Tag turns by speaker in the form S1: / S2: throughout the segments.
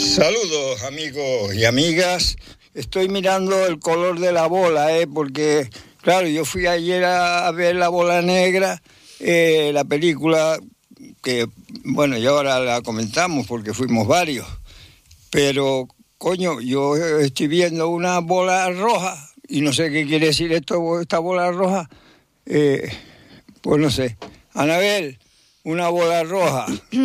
S1: Saludos amigos y amigas. Estoy mirando el color de la bola, porque claro, yo fui ayer a ver La Bola Negra, la película que, bueno, y ahora la comentamos porque fuimos varios, pero coño, yo estoy viendo una bola roja y no sé qué quiere decir esta bola roja, pues no sé. Anabel, una bola roja.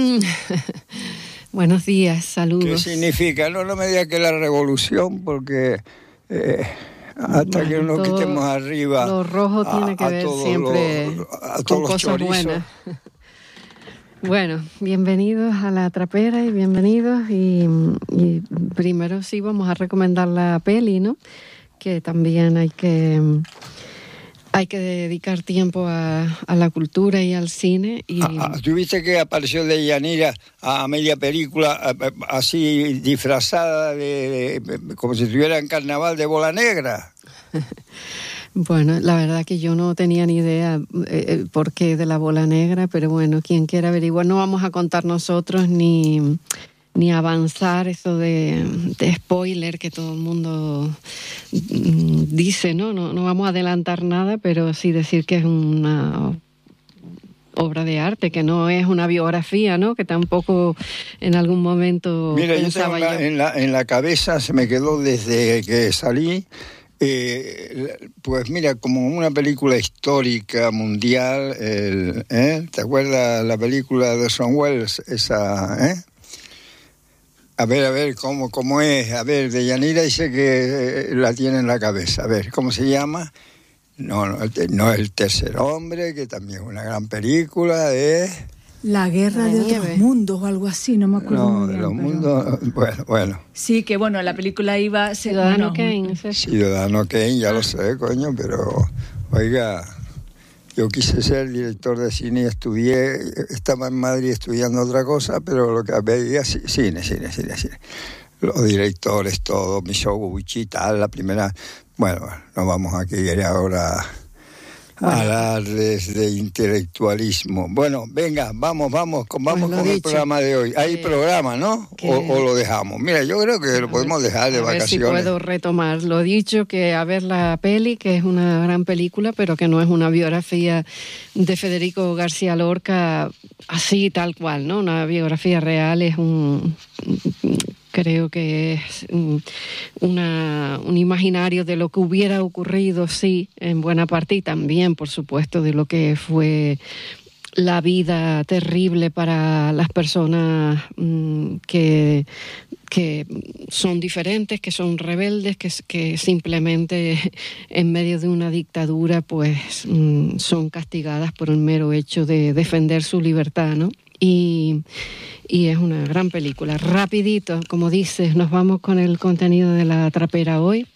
S2: Buenos días, saludos.
S1: ¿Qué significa? No me digas que la revolución, porque hasta que no quitemos arriba...
S2: Lo rojo tiene que ver siempre con cosas buenas. Bueno, bienvenidos a La Trapera y bienvenidos. Y primero sí vamos a recomendar la peli, ¿no? Que también hay que dedicar tiempo a la cultura y al cine.
S1: ¿Tú viste que apareció Deyanira a media película, así disfrazada de como si estuviera en carnaval de Bola Negra?
S2: Bueno, la verdad que yo no tenía ni idea por qué de la Bola Negra, pero bueno, quien quiera averiguar, no vamos a contar nosotros ni avanzar eso de spoiler que todo el mundo dice, ¿no? No vamos a adelantar nada, pero sí decir que es una obra de arte, que no es una biografía, ¿no? Que tampoco en algún momento
S1: Mira,
S2: pensaba
S1: yo en la cabeza se me quedó desde que salí, pues mira, como una película histórica mundial, ¿te acuerdas la película de Orson Welles, esa, A ver, ¿cómo es? A ver, Deyanira dice que la tiene en la cabeza. A ver, ¿cómo se llama? No, El Tercer Hombre, que también es una gran película,
S3: La Guerra de Otros Mundos o algo así, no me acuerdo muy bien.
S1: No, de los mundos, bueno.
S3: Sí, que bueno, la película iba a ser...
S2: Ciudadano Kane.
S1: Ciudadano Kane, ya lo sé, coño, pero, oiga... Yo quise ser director de cine y estaba en Madrid estudiando otra cosa, pero lo que veía, cine. Los directores, todo, Mizoguchi y tal, la primera... Bueno, no vamos a ir ahora a hablar de intelectualismo. Bueno, venga, vamos con el programa de hoy. Hay programa, ¿no? O lo dejamos. Mira, yo creo que lo podemos dejar de vacaciones.
S2: A ver si puedo retomar. Lo dicho, que a ver la peli, que es una gran película, pero que no es una biografía de Federico García Lorca así, tal cual, ¿no? Una biografía real es creo que es un imaginario de lo que hubiera ocurrido, sí, en buena parte, y también, por supuesto, de lo que fue la vida terrible para las personas que son diferentes, que son rebeldes, que simplemente en medio de una dictadura pues son castigadas por el mero hecho de defender su libertad, ¿no? Y es una gran película. Rapidito, como dices, nos vamos con el contenido de La Trapera hoy.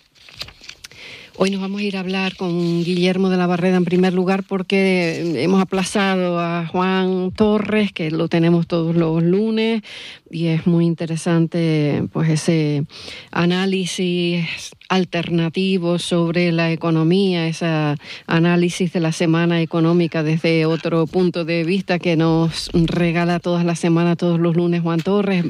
S2: Hoy nos vamos a ir a hablar con Guillermo de la Barreda en primer lugar porque hemos aplazado a Juan Torres, que lo tenemos todos los lunes, y es muy interesante pues ese análisis alternativo sobre la economía, ese análisis de la semana económica desde otro punto de vista que nos regala todas las semanas, todos los lunes Juan Torres,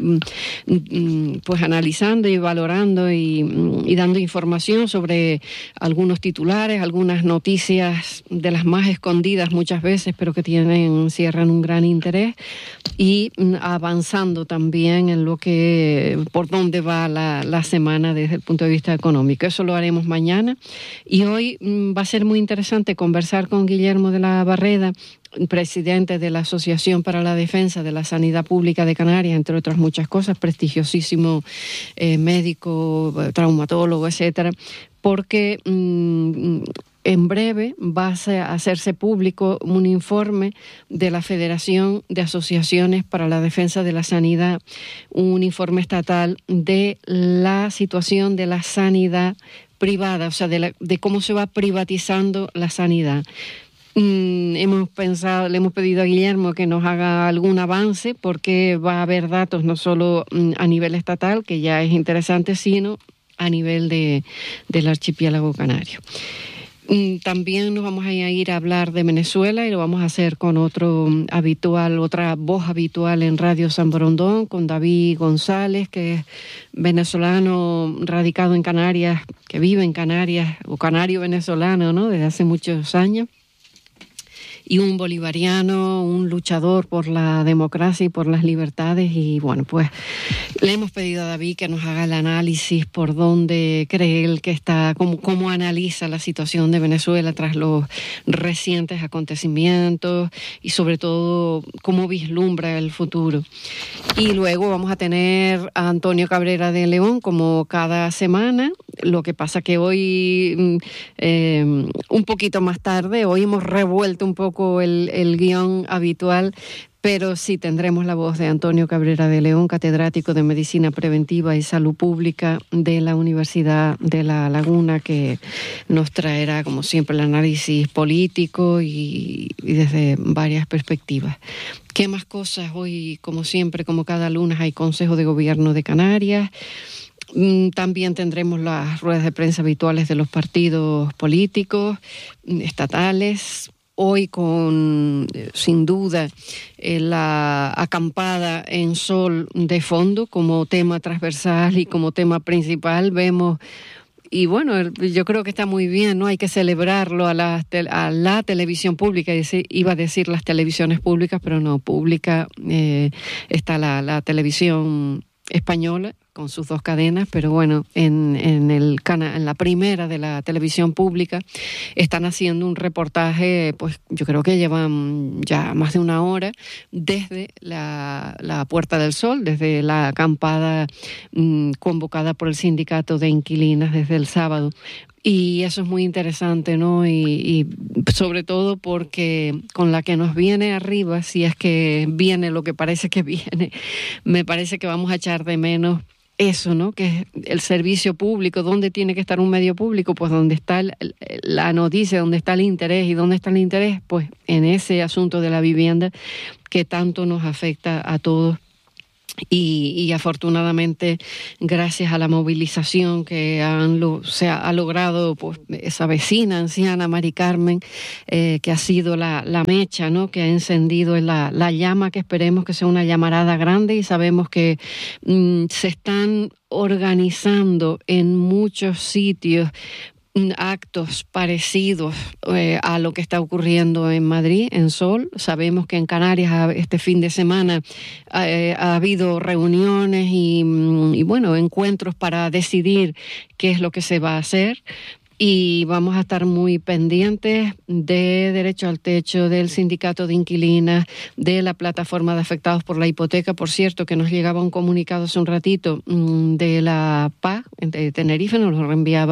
S2: pues analizando y valorando y dando información sobre algunos titulares, algunas noticias de las más escondidas muchas veces, pero que cierran un gran interés, y avanzando también en por dónde va la semana desde el punto de vista económico. Eso lo haremos mañana. Y hoy va a ser muy interesante conversar con Guillermo de la Barreda, presidente de la Asociación para la Defensa de la Sanidad Pública de Canarias, entre otras muchas cosas, prestigiosísimo médico, traumatólogo, etcétera, porque en breve va a hacerse público un informe de la Federación de Asociaciones para la Defensa de la Sanidad, un informe estatal de la situación de la sanidad privada, o sea, de cómo se va privatizando la sanidad. Le hemos pedido a Guillermo que nos haga algún avance porque va a haber datos no solo a nivel estatal, que ya es interesante, sino a nivel del archipiélago canario. También nos vamos a ir a hablar de Venezuela y lo vamos a hacer con otra voz habitual en Radio San Borondón, con David González, que es venezolano radicado en Canarias, que vive en Canarias, o canario venezolano, ¿no?, desde hace muchos años. Y un bolivariano, un luchador por la democracia y por las libertades. Y bueno, pues le hemos pedido a David que nos haga el análisis por dónde cree él que está, cómo analiza la situación de Venezuela tras los recientes acontecimientos y sobre todo cómo vislumbra el futuro. Y luego vamos a tener a Antonio Cabrera de León como cada semana. Lo que pasa que hoy, un poquito más tarde, hoy hemos revuelto un poco el guión habitual, pero sí tendremos la voz de Antonio Cabrera de León, catedrático de Medicina Preventiva y Salud Pública de la Universidad de La Laguna, que nos traerá, como siempre, el análisis político y desde varias perspectivas. ¿Qué más cosas? Hoy, como siempre, como cada lunes, hay Consejo de Gobierno de Canarias. También tendremos las ruedas de prensa habituales de los partidos políticos estatales. Hoy con, sin duda, la acampada en sol de fondo como tema transversal y como tema principal. Vemos, y bueno, yo creo que está muy bien, ¿no? Hay que celebrarlo a la televisión pública. Iba a decir las televisiones públicas, pero no, pública está la televisión española con sus dos cadenas, pero bueno, en la primera de la televisión pública están haciendo un reportaje, pues yo creo que llevan ya más de una hora desde la Puerta del Sol, desde la acampada convocada por el sindicato de inquilinas desde el sábado. Y eso es muy interesante, ¿no? Y sobre todo porque con la que nos viene arriba, si es que viene lo que parece que viene, me parece que vamos a echar de menos eso, ¿no? Que es el servicio público. ¿Dónde tiene que estar un medio público? Pues donde está la noticia, donde está el interés. ¿Y dónde está el interés? Pues en ese asunto de la vivienda que tanto nos afecta a todos. Y afortunadamente, gracias a la movilización que se ha logrado, pues, esa vecina anciana, Mari Carmen, que ha sido la mecha, ¿no?, que ha encendido la llama, que esperemos que sea una llamarada grande, y sabemos que se están organizando en muchos sitios actos parecidos a lo que está ocurriendo en Madrid, en Sol. Sabemos que en Canarias este fin de semana ha habido reuniones y bueno, encuentros para decidir qué es lo que se va a hacer. Y vamos a estar muy pendientes de Derecho al Techo, del Sindicato de Inquilinas, de la Plataforma de Afectados por la Hipoteca. Por cierto, que nos llegaba un comunicado hace un ratito de la PA de Tenerife, nos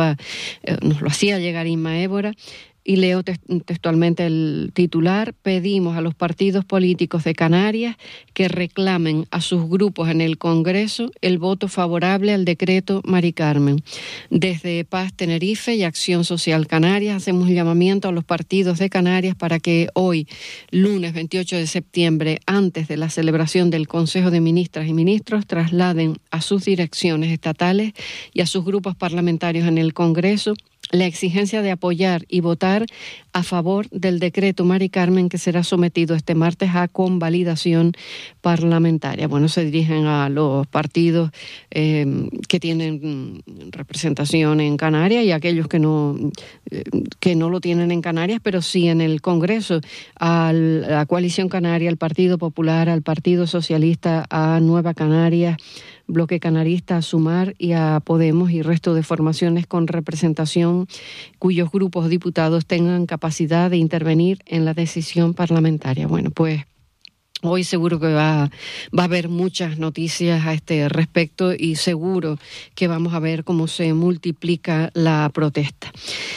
S2: lo hacía llegar Inma Évora. Y leo textualmente el titular: pedimos a los partidos políticos de Canarias que reclamen a sus grupos en el Congreso el voto favorable al decreto Mari Carmen. Desde Paz Tenerife y Acción Social Canarias hacemos un llamamiento a los partidos de Canarias para que hoy, lunes 28 de septiembre, antes de la celebración del Consejo de Ministras y Ministros, trasladen a sus direcciones estatales y a sus grupos parlamentarios en el Congreso la exigencia de apoyar y votar a favor del decreto Mari Carmen, que será sometido este martes a convalidación parlamentaria. Bueno, se dirigen a los partidos que tienen representación en Canarias y a aquellos que no lo tienen en Canarias, pero sí en el Congreso, a la Coalición Canaria, al Partido Popular, al Partido Socialista, a Nueva Canarias, Bloque Canarista, a Sumar y a Podemos y resto de formaciones con representación cuyos grupos diputados tengan capacidad de intervenir en la decisión parlamentaria. Bueno, pues hoy seguro que va a haber muchas noticias a este respecto y seguro que vamos a ver cómo se multiplica la protesta.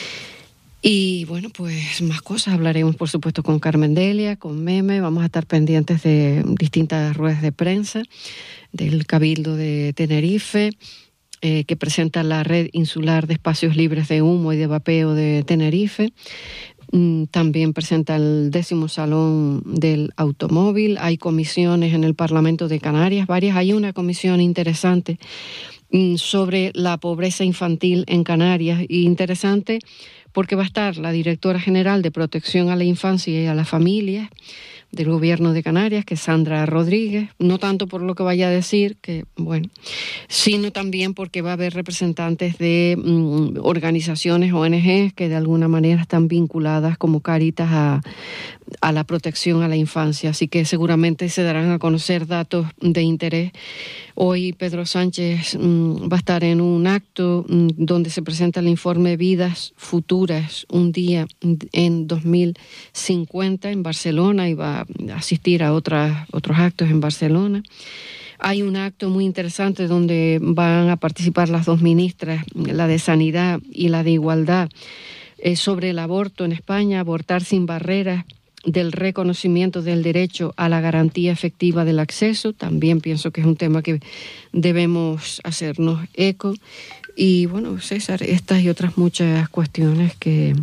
S2: Y bueno, pues más cosas. Hablaremos, por supuesto, con Carmen Delia, con Meme. Vamos a estar pendientes de distintas ruedas de prensa del Cabildo de Tenerife, que presenta la Red Insular de Espacios Libres de Humo y de Vapeo de Tenerife. También presenta el 10º Salón del Automóvil. Hay comisiones en el Parlamento de Canarias, varias. Hay una comisión interesante sobre la pobreza infantil en Canarias, y interesante porque va a estar la directora general de Protección a la Infancia y a la Familia del Gobierno de Canarias, que es Sandra Rodríguez, no tanto por lo que vaya a decir, que bueno, sino también porque va a haber representantes de organizaciones, ONG, que de alguna manera están vinculadas como Cáritas a la protección a la infancia, así que seguramente se darán a conocer datos de interés. Hoy Pedro Sánchez va a estar en un acto donde se presenta el informe Vidas Futuras, un día en 2050 en Barcelona, y va a asistir a otros actos en Barcelona. Hay un acto muy interesante donde van a participar las dos ministras, la de Sanidad y la de Igualdad, sobre el aborto en España, abortar sin barreras, del reconocimiento del derecho a la garantía efectiva del acceso. También pienso que es un tema que debemos hacernos eco. Y bueno, César, estas y otras muchas cuestiones que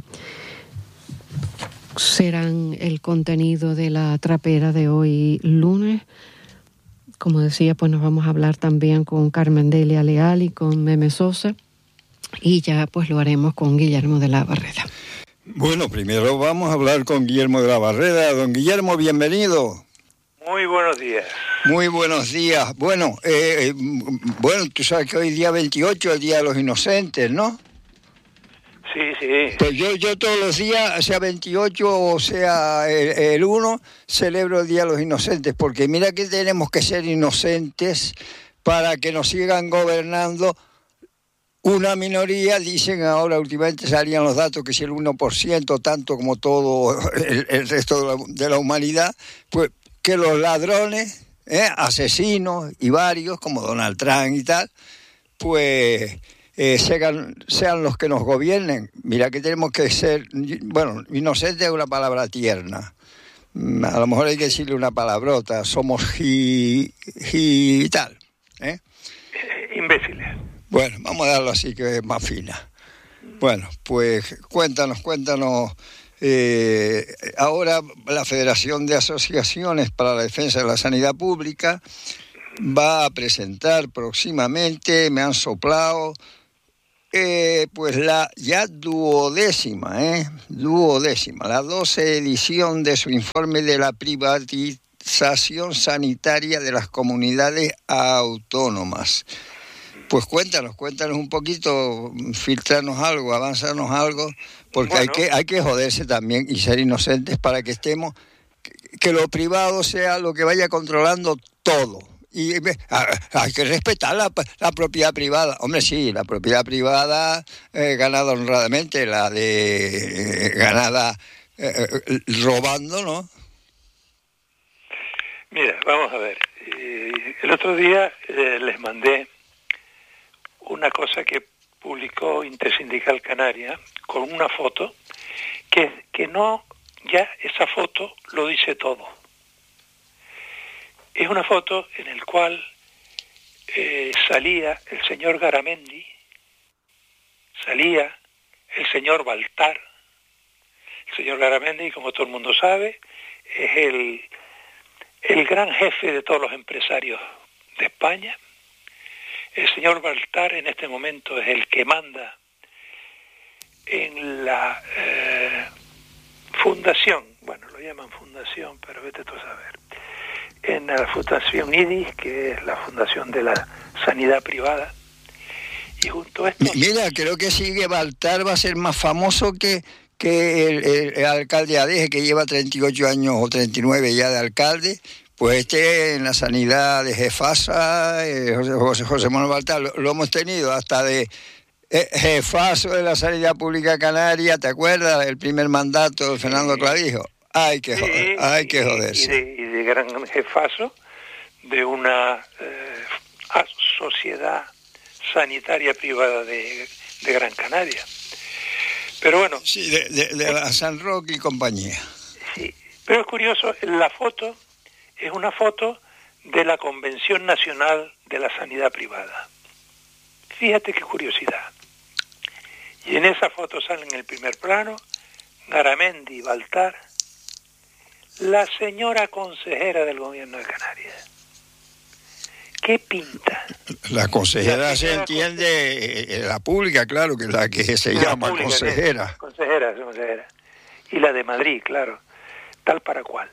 S2: serán el contenido de la trapera de hoy lunes. Como decía, pues nos vamos a hablar también con Carmen Delia Leal y con Meme Sosa, y ya pues lo haremos con Guillermo de la Barrera.
S1: Bueno, primero vamos a hablar con Guillermo de la Barrera. Don Guillermo, bienvenido.
S4: Muy buenos días.
S1: Muy buenos días. Bueno, tú sabes que hoy día 28 es el Día de los Inocentes, ¿no?
S4: Sí, sí.
S1: Pues yo todos los días, sea 28 o sea el 1, celebro el Día de los Inocentes, porque mira que tenemos que ser inocentes para que nos sigan gobernando una minoría. Dicen ahora, últimamente salían los datos, que si el 1%, tanto como todo el resto de la humanidad, pues que los ladrones, asesinos y varios, como Donald Trump y tal, pues sean los que nos gobiernen. Mira que tenemos que ser, bueno, inocente es una palabra tierna. A lo mejor hay que decirle una palabrota, somos tal,
S4: imbéciles.
S1: Bueno, vamos a darlo así, que es más fina. Bueno, pues cuéntanos. Ahora la Federación de Asociaciones para la Defensa de la Sanidad Pública va a presentar próximamente, me han soplado, pues la ya duodécima, la 12 edición de su informe de la privatización sanitaria de las comunidades autónomas. Pues cuéntanos un poquito, filtrarnos algo, avanzarnos algo, porque bueno, hay que joderse también y ser inocentes para que estemos, que lo privado sea lo que vaya controlando todo. Y hay que respetar la propiedad privada. Hombre, sí, la propiedad privada ganada honradamente, la de ganada robando, ¿no?
S4: Mira, vamos a ver. El otro día les mandé una cosa que publicó Intersindical Canaria con una foto que no, ya esa foto lo dice todo. Es una foto en la cual salía el señor Garamendi, salía el señor Baltar. El señor Garamendi, como todo el mundo sabe, es el gran jefe de todos los empresarios de España. El señor Baltar en este momento es el que manda en la fundación, bueno, lo llaman fundación, pero vete tú a saber, en la fundación IDIS, que es la fundación de la sanidad privada. Y junto a esto...
S1: Mira, creo que sigue Baltar, va a ser más famoso que el alcalde Adeje, que lleva 38 años o 39 ya de alcalde. Pues en la sanidad de Jefasa, José Manuel Baltar, lo hemos tenido hasta de jefazo de la sanidad pública canaria, ¿te acuerdas? El primer mandato de Fernando Clavijo. Hay que joderse.
S4: Y de gran jefazo de una sociedad sanitaria privada de Gran Canaria. Pero bueno...
S1: Sí, de la San Roque y compañía.
S4: Sí, pero es curioso, la foto... Es una foto de la Convención Nacional de la Sanidad Privada. Fíjate qué curiosidad. Y en esa foto salen en el primer plano Garamendi y Baltar, la señora consejera del Gobierno de Canarias. ¿Qué pinta?
S1: La consejera se entiende, la pública, claro, que es la que se llama pública, consejera.
S4: Consejera. Y la de Madrid, claro, tal para cual.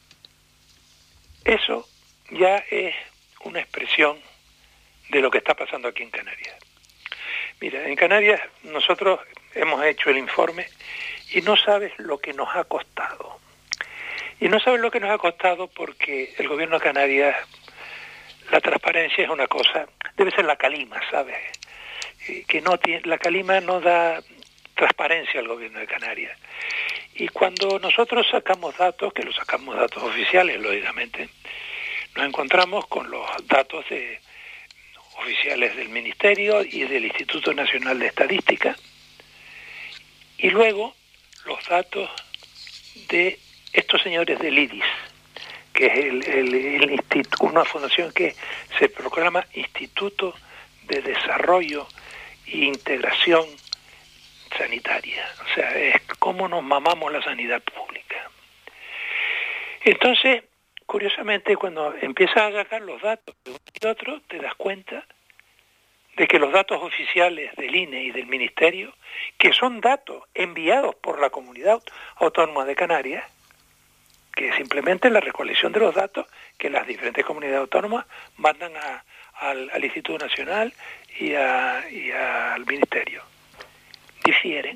S4: Eso ya es una expresión de lo que está pasando aquí en Canarias. Mira, en Canarias nosotros hemos hecho el informe y no sabes lo que nos ha costado. Y no sabes lo que nos ha costado porque el gobierno de Canarias, la transparencia es una cosa, debe ser la calima, ¿sabes? Que no tiene, la calima no da transparencia al gobierno de Canarias. Y cuando nosotros sacamos datos, que los sacamos datos oficiales, lógicamente, nos encontramos con los datos oficiales del Ministerio y del Instituto Nacional de Estadística, y luego los datos de estos señores del IDIS, que es el instituto, una fundación que se proclama Instituto de Desarrollo e Integración Sanitaria. O sea, es cómo nos mamamos la sanidad pública. Entonces, curiosamente, cuando empiezas a sacar los datos de uno y otro, te das cuenta de que los datos oficiales del INE y del Ministerio, que son datos enviados por la Comunidad Autónoma de Canarias, que es simplemente la recolección de los datos que las diferentes comunidades autónomas mandan al Instituto Nacional y al Ministerio, difieren.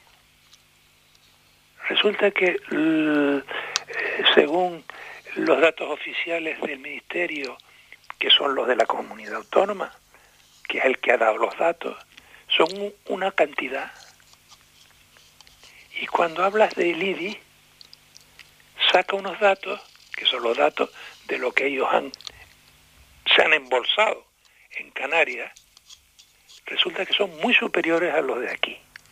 S4: Resulta que según los datos oficiales del Ministerio, que son los de la comunidad autónoma, que es el que ha dado los datos, son una cantidad. Y cuando hablas del IDI, saca unos datos, que son los datos de lo que ellos se han embolsado en Canarias, resulta que son muy superiores a los de aquí.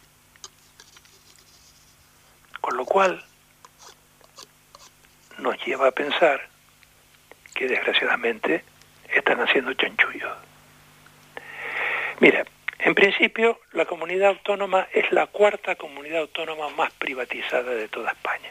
S4: Con lo cual, nos lleva a pensar que desgraciadamente están haciendo chanchullos. Mira, en principio la comunidad autónoma es la cuarta comunidad autónoma más privatizada de toda España.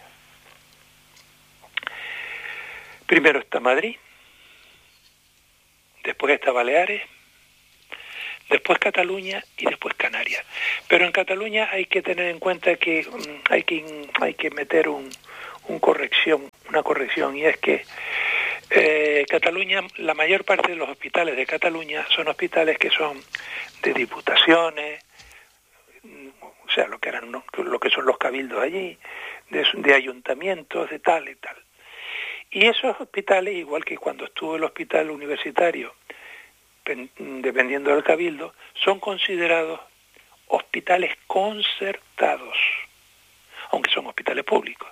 S4: Primero está Madrid, después está Baleares, después Cataluña y después Canarias. Pero en Cataluña hay que tener en cuenta que hay que meter una corrección, y es que Cataluña, la mayor parte de los hospitales de Cataluña son hospitales que son de diputaciones, o sea, lo que son los cabildos allí, de ayuntamientos, de tal y tal. Y esos hospitales, igual que cuando estuvo el hospital universitario, dependiendo del cabildo, son considerados hospitales concertados, aunque son hospitales públicos.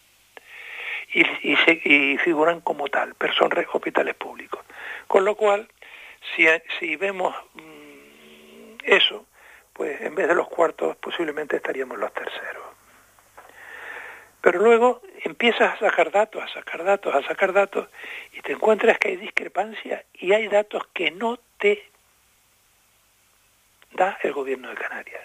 S4: Y figuran como tal, pero son hospitales públicos. Con lo cual, si vemos eso, pues en vez de los cuartos posiblemente estaríamos los terceros. Pero luego empiezas a sacar datos, y te encuentras que hay discrepancias y hay datos que no te da el gobierno de Canarias.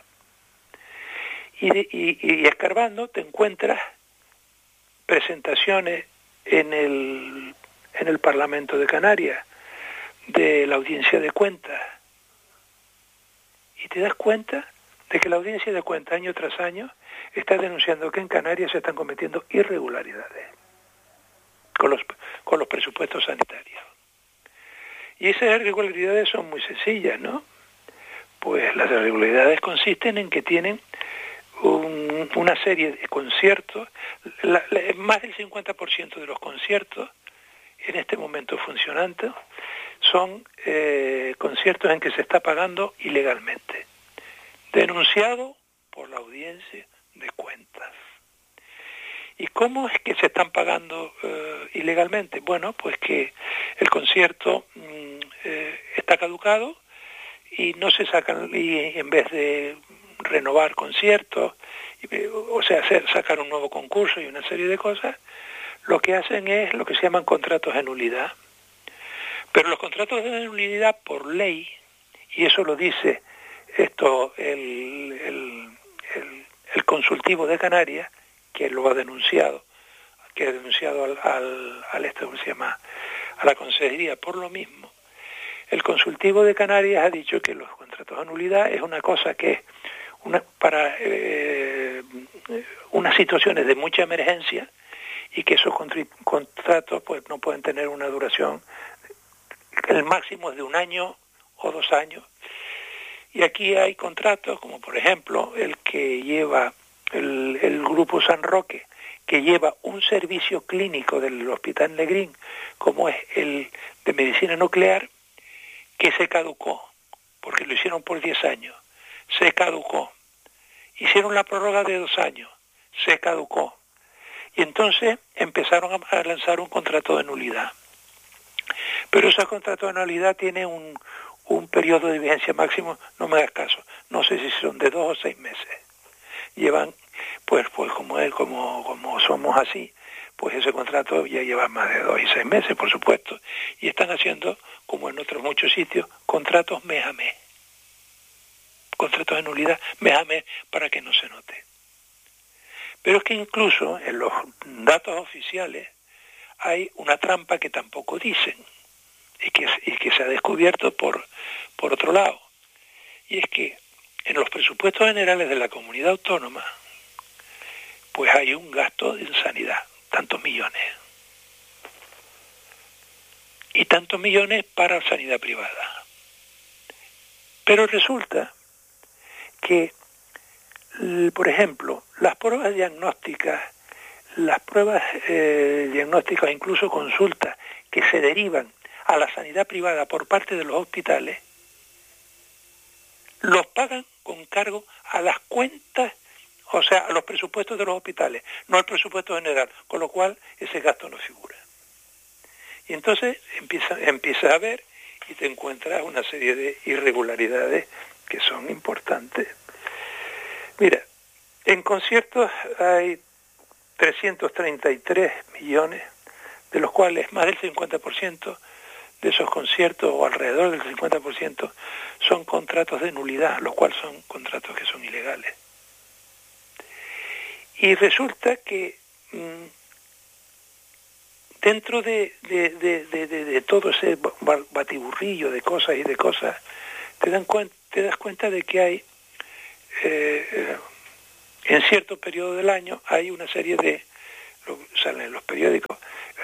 S4: Y escarbando te encuentras presentaciones en el Parlamento de Canarias de la Audiencia de Cuentas, y te das cuenta de que la Audiencia de Cuentas año tras año está denunciando que en Canarias se están cometiendo irregularidades con los presupuestos sanitarios. Y esas irregularidades son muy sencillas, ¿no? Pues las irregularidades consisten en que tienen una serie de conciertos, más del 50% de los conciertos en este momento funcionantes son conciertos en que se está pagando ilegalmente, denunciado por la Audiencia de Cuentas. ¿Y cómo es que se están pagando ilegalmente? Bueno, pues que el concierto está caducado y no se sacan, y en vez de renovar conciertos, o sea, sacar un nuevo concurso y una serie de cosas, lo que hacen es lo que se llaman contratos de nulidad. Pero los contratos de nulidad por ley, y eso lo dice el consultivo de Canarias, que lo ha denunciado, a la consejería por lo mismo, El consultivo de Canarias ha dicho que los contratos de nulidad es una cosa que es para unas situaciones de mucha emergencia, y que esos contratos pues no pueden tener una duración, el máximo es de 1 año o 2 años. Y aquí hay contratos como por ejemplo el que lleva el Grupo San Roque, que lleva un servicio clínico del Hospital Negrín, como es el de medicina nuclear, que se caducó, porque lo hicieron por 10 años, se caducó. Hicieron la prórroga de 2 años, se caducó. Y entonces empezaron a lanzar un contrato de nulidad. Pero ese contrato de nulidad tiene un periodo de vigencia máximo, no me hagas caso, no sé si son de 2 o 6 meses. Llevan, pues como somos así, pues ese contrato ya lleva más de 2 y 6 meses, por supuesto, y están haciendo, como en otros muchos sitios, contratos mes a mes. Contratos de nulidad mes a mes para que no se note. Pero es que incluso en los datos oficiales hay una trampa que tampoco dicen y que se ha descubierto por otro lado. Y es que en los presupuestos generales de la comunidad autónoma pues hay un gasto en sanidad, tantos millones. Y tantos millones para sanidad privada. Pero resulta que, por ejemplo, las pruebas diagnósticas, incluso consultas que se derivan a la sanidad privada por parte de los hospitales, los pagan con cargo a las cuentas, o sea, a los presupuestos de los hospitales, no al presupuesto general, con lo cual ese gasto no figura. Y entonces empiezas a ver y te encuentras una serie de irregularidades que son importantes. Mira, en conciertos hay 333 millones, de los cuales más del 50% de esos conciertos, o alrededor del 50%, son contratos de nulidad, los cuales son contratos que son ilegales. Y resulta que dentro de todo ese batiburrillo de cosas y de cosas, te das cuenta de que hay, en cierto periodo del año, hay una serie de, salen en los periódicos,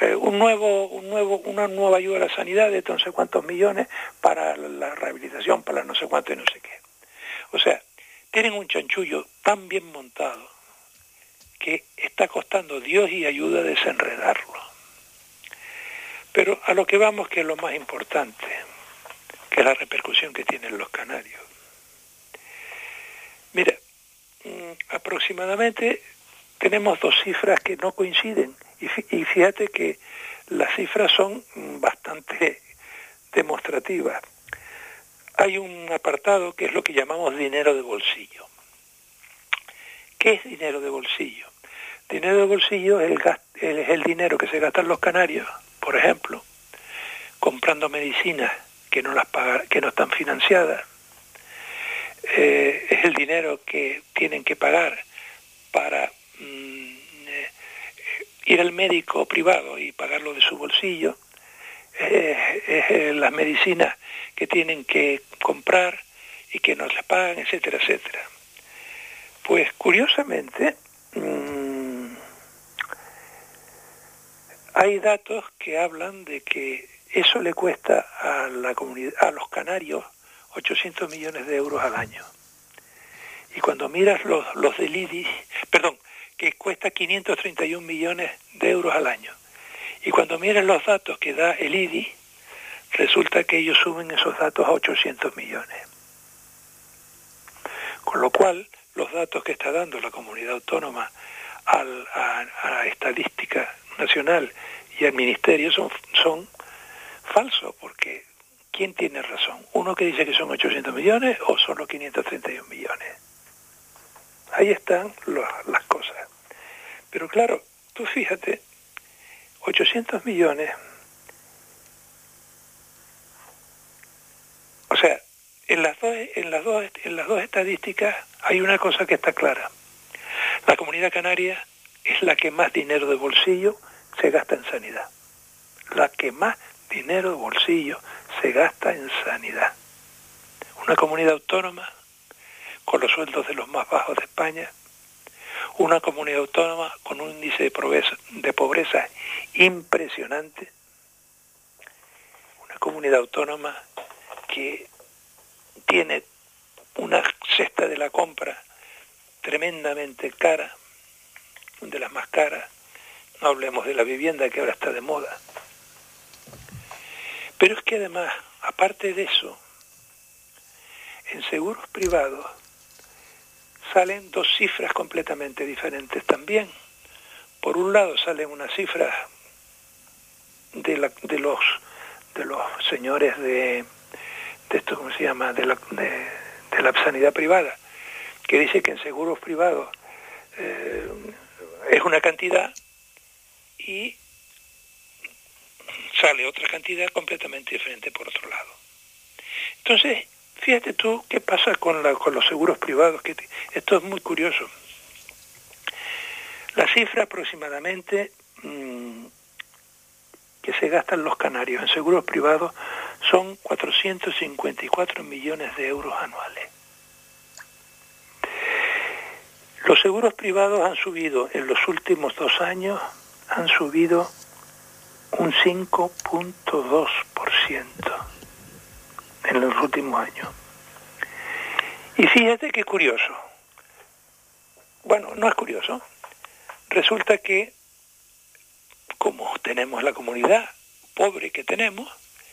S4: una nueva ayuda a la sanidad de no sé cuántos millones para la rehabilitación, para no sé cuánto y no sé qué. O sea, tienen un chanchullo tan bien montado que está costando Dios y ayuda a desenredarlo. Pero a lo que vamos, que es lo más importante, que es la repercusión que tienen los canarios. Mira, aproximadamente tenemos 2 cifras que no coinciden, y fíjate que las cifras son bastante demostrativas. Hay un apartado que es lo que llamamos dinero de bolsillo. ¿Qué es dinero de bolsillo? Dinero de bolsillo es el dinero que se gastan los canarios, por ejemplo, comprando medicinas que no están financiadas. Es el dinero que tienen que pagar para ir al médico privado y pagarlo de su bolsillo. Es las medicinas que tienen que comprar y que no les pagan, etcétera, etcétera. Pues curiosamente hay datos que hablan de que eso le cuesta a la comunidad, a los canarios, 800 millones de euros al año. Y cuando miras los del IDI, que cuesta 531 millones de euros al año. Y cuando miras los datos que da el IDI, resulta que ellos suben esos datos a 800 millones. Con lo cual, los datos que está dando la comunidad autónoma a la estadística nacional y al ministerio son falsos, porque ¿quién tiene razón? ¿Uno que dice que son 800 millones o solo 531 millones? Ahí están las cosas. Pero claro, tú fíjate, 800 millones, o sea, en las dos estadísticas hay una cosa que está clara. La Comunidad Canaria es la que más dinero de bolsillo se gasta en sanidad. La que más dinero de bolsillo se gasta en sanidad. Una comunidad autónoma con los sueldos de los más bajos de España, una comunidad autónoma con un índice de pobreza impresionante, una comunidad autónoma que tiene una cesta de la compra tremendamente cara, de las más caras, no hablemos de la vivienda que ahora está de moda. Pero es que además, aparte de eso, en seguros privados salen dos cifras completamente diferentes también. Por un lado salen unas cifras de los señores de esto, ¿cómo se llama?, de la sanidad privada, que dice que en seguros privados es una cantidad y sale otra cantidad completamente diferente por otro lado. Entonces, fíjate tú qué pasa con los seguros privados, que esto es muy curioso. La cifra aproximadamente que se gastan los canarios en seguros privados son 454 millones de euros anuales. Los seguros privados han subido en los últimos 2 años, han subido un 5.2% en los últimos años. Y fíjate qué curioso. Bueno, no es curioso. Resulta que, como tenemos la comunidad pobre que tenemos,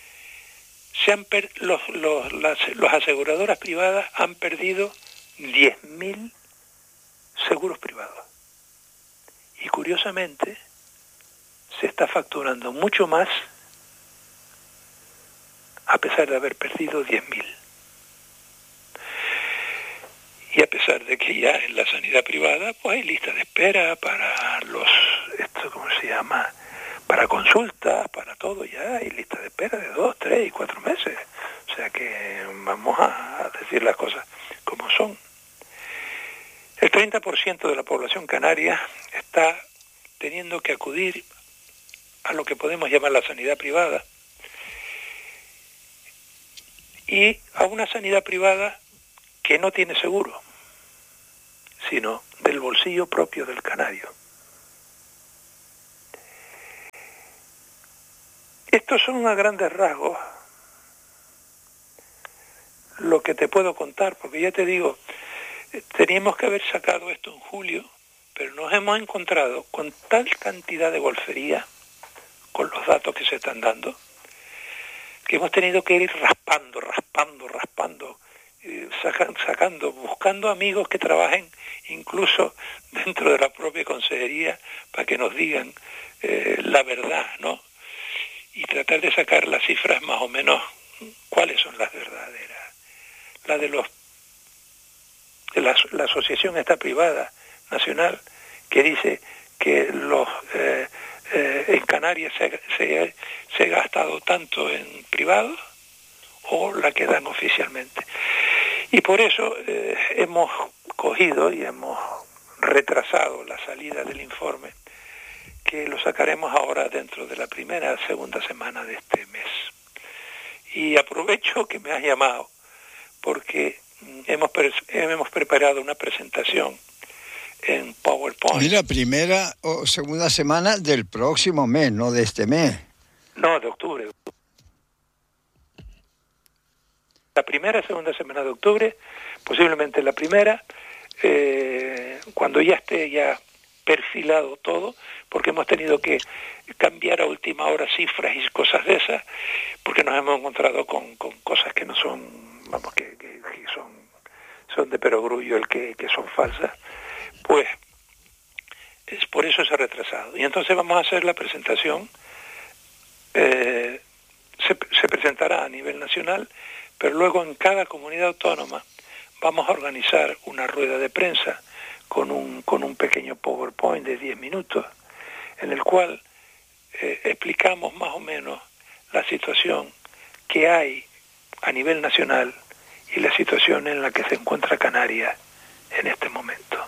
S4: las aseguradoras privadas han perdido 10.000 seguros privados. Y curiosamente, se está facturando mucho más a pesar de haber perdido 10.000. Y a pesar de que ya en la sanidad privada pues hay lista de espera para para consultas, para todo, ya hay lista de espera de 2, 3 y 4 meses. O sea que vamos a decir las cosas como son. El 30% de la población canaria está teniendo que acudir a lo que podemos llamar la sanidad privada, y a una sanidad privada que no tiene seguro, sino del bolsillo propio del canario. Estos son a grandes rasgos lo que te puedo contar, porque ya te digo, teníamos que haber sacado esto en julio, pero nos hemos encontrado con tal cantidad de golfería con los datos que se están dando, que hemos tenido que ir raspando, sacando, buscando amigos que trabajen incluso dentro de la propia consejería para que nos digan la verdad, ¿no? Y tratar de sacar las cifras más o menos cuáles son las verdaderas. La asociación esta privada nacional que dice que en Canarias se ha gastado tanto en privados, o la que dan oficialmente. Y por eso hemos cogido y hemos retrasado la salida del informe, que lo sacaremos ahora dentro de la segunda semana de este mes. Y aprovecho que me has llamado, porque hemos preparado una presentación en PowerPoint.
S1: Mira, primera o segunda semana del próximo mes, no de este mes.
S4: No, de octubre. La segunda semana de octubre, posiblemente la primera, cuando ya esté ya perfilado todo, porque hemos tenido que cambiar a última hora cifras y cosas de esas, porque nos hemos encontrado con cosas que no son, vamos, que son de perogrullo, que son falsas. Pues es por eso se ha retrasado. Y entonces vamos a hacer la presentación. Se presentará a nivel nacional, pero luego en cada comunidad autónoma vamos a organizar una rueda de prensa con un pequeño PowerPoint de 10 minutos, en el cual explicamos más o menos la situación que hay a nivel nacional y la situación en la que se encuentra Canarias en este momento.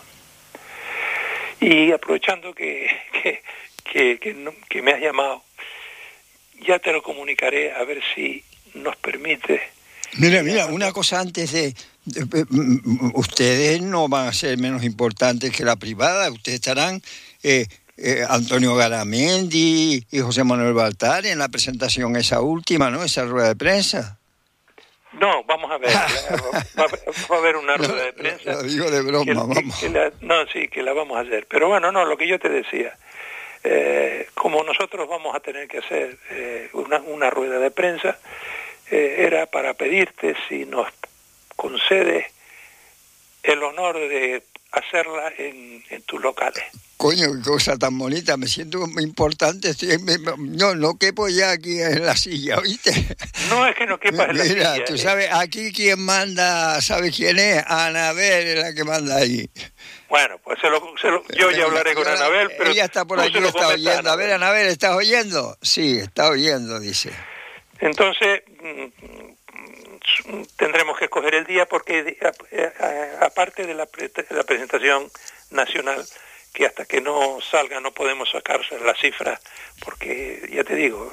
S4: Y aprovechando que me has llamado, ya te lo comunicaré, a ver si nos permite...
S1: Mira, una cosa antes de ustedes no van a ser menos importantes que la privada, ustedes estarán Antonio Garamendi y José Manuel Baltar en la presentación esa última, ¿no? Esa rueda de prensa.
S4: No, vamos a ver, va a haber una rueda de prensa.
S1: Lo digo de broma, vamos.
S4: Que la vamos a hacer. Pero bueno, no, lo que yo te decía, como nosotros vamos a tener que hacer una rueda de prensa, era para pedirte si nos concedes el honor de hacerla en tus locales.
S1: Coño, qué cosa tan bonita, me siento muy importante, no quepo ya aquí en la silla, ¿oíste?
S4: No es que no quepas en la silla.
S1: Mira, tú sabes, aquí quien manda, ¿sabes quién es? Anabel es la que manda ahí.
S4: Bueno, pues yo ya hablaré con Anabel, pero...
S1: Ella está por aquí, está oyendo. A ver, Anabel, ¿estás oyendo? Sí, está oyendo, dice.
S4: Entonces, tendremos que escoger el día porque, aparte de la presentación nacional, que hasta que no salga no podemos sacarse las cifras, porque, ya te digo,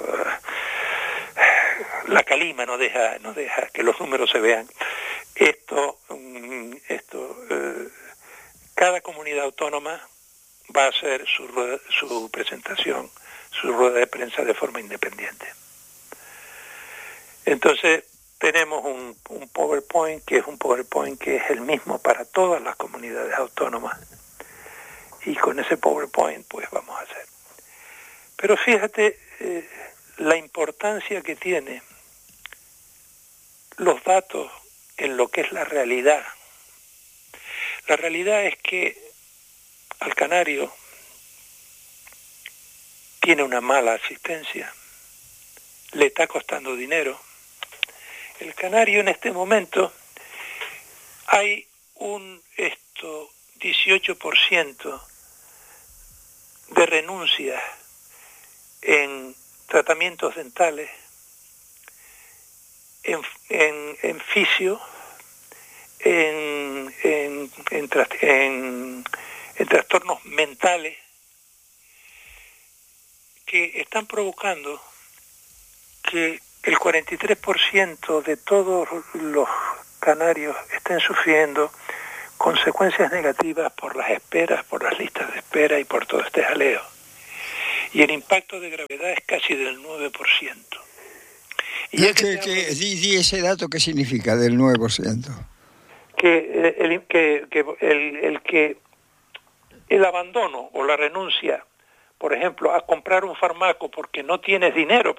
S4: la calima no deja que los números se vean. Cada comunidad autónoma va a hacer su presentación, su rueda de prensa de forma independiente. Entonces tenemos un PowerPoint que es el mismo para todas las comunidades autónomas, y con ese PowerPoint pues vamos a hacer. Pero fíjate la importancia que tiene los datos en lo que es la realidad. La realidad es que al canario tiene una mala asistencia, le está costando dinero. El canario en este momento hay un 18% de renuncias en tratamientos dentales, en fisio, en trastornos mentales, que están provocando que el 43% de todos los canarios estén sufriendo consecuencias negativas por las esperas, por las listas de espera y por todo este jaleo. Y el impacto de gravedad es casi del 9%. Y
S1: di ese dato, ¿qué significa del 9%?
S4: Que el abandono o la renuncia, por ejemplo, a comprar un fármaco porque no tienes dinero